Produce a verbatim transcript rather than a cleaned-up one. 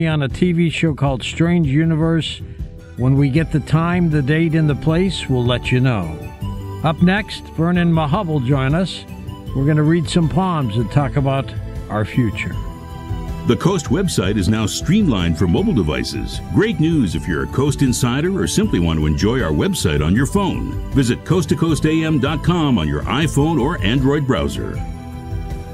on a T V show called Strange Universe. When we get the time, the date, and the place, we'll let you know. Up next, Vernon Mahub will join us. We're going to read some poems and talk about our future. The Coast website is now streamlined for mobile devices. Great news if you're a Coast insider or simply want to enjoy our website on your phone. Visit coast to coast a m dot com on your iPhone or Android browser.